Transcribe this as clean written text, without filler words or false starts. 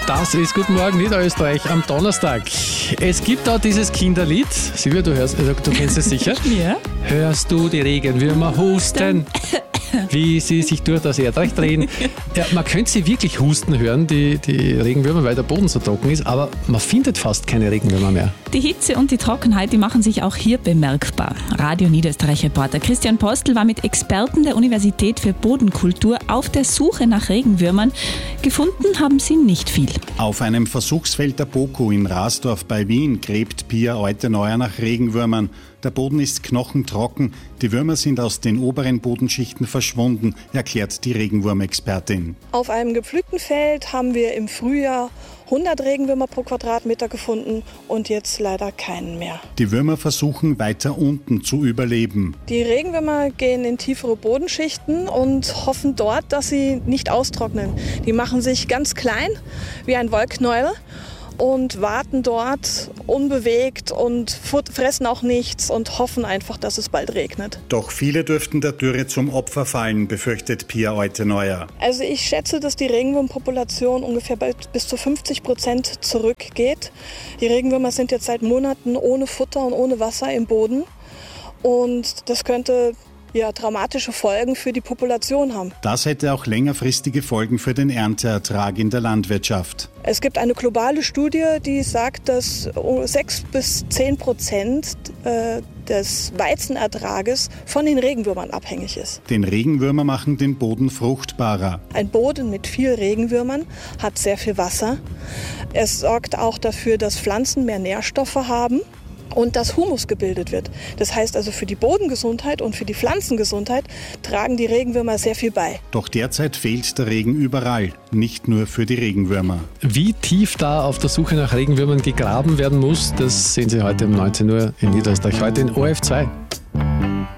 Das ist Guten Morgen Niederösterreich am Donnerstag. Es gibt da dieses Kinderlied. Silvia, du kennst es sicher. Ja. Hörst du die Regenwürmer husten, wie sie sich durch das Erdreich drehen? Ja, man könnte sie wirklich husten hören, die Regenwürmer, weil der Boden so trocken ist, aber man findet fast keine Regenwürmer mehr. Die Hitze und die Trockenheit, die machen sich auch hier bemerkbar. Radio Niederösterreich-Reporter Christian Postel war mit Experten der Universität für Bodenkultur auf der Suche nach Regenwürmern. Gefunden haben sie nicht viel. Auf einem Versuchsfeld der BOKU in Rasdorf bei Wien gräbt Pia Euteneuer nach Regenwürmern. Der Boden ist knochentrocken, die Würmer sind aus den oberen Bodenschichten verschwunden, erklärt die Regenwurmexpertin. Auf einem gepflügten Feld haben wir im Frühjahr 100 Regenwürmer pro Quadratmeter gefunden und jetzt leider keinen mehr. Die Würmer versuchen weiter unten zu überleben. Die Regenwürmer gehen in tiefere Bodenschichten und hoffen dort, dass sie nicht austrocknen. Die machen sich ganz klein, wie ein Wollknäuel, und warten dort unbewegt und fressen auch nichts und hoffen einfach, dass es bald regnet. Doch viele dürften der Dürre zum Opfer fallen, befürchtet Pia Euteneuer. Also ich schätze, dass die Regenwurmpopulation ungefähr bis zu 50% zurückgeht. Die Regenwürmer sind jetzt seit Monaten ohne Futter und ohne Wasser im Boden und das könnte dramatische Folgen für die Population haben. Das hätte auch längerfristige Folgen für den Ernteertrag in der Landwirtschaft. Es gibt eine globale Studie, die sagt, dass 6-10% des Weizenertrages von den Regenwürmern abhängig ist. Den Regenwürmer machen den Boden fruchtbarer. Ein Boden mit viel Regenwürmern hat sehr viel Wasser. Es sorgt auch dafür, dass Pflanzen mehr Nährstoffe haben und dass Humus gebildet wird. Das heißt also, für die Bodengesundheit und für die Pflanzengesundheit tragen die Regenwürmer sehr viel bei. Doch derzeit fehlt der Regen überall, nicht nur für die Regenwürmer. Wie tief da auf der Suche nach Regenwürmern gegraben werden muss, das sehen Sie heute um 19 Uhr in Niederösterreich, heute in ORF 2.